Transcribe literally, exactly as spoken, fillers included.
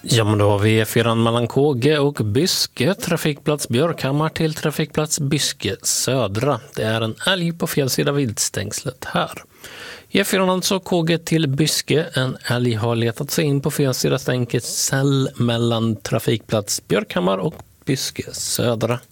Ja, men då har vi E fyra mellan Kåge och Byske, trafikplats Björkhammar till trafikplats Byske södra. Det är en älg på fel sida viltstängslet här. E fyra alltså Kåge till Byske, en älg har letat sig in på fel sida stängsel mellan trafikplats Björkhammar och Byske södra.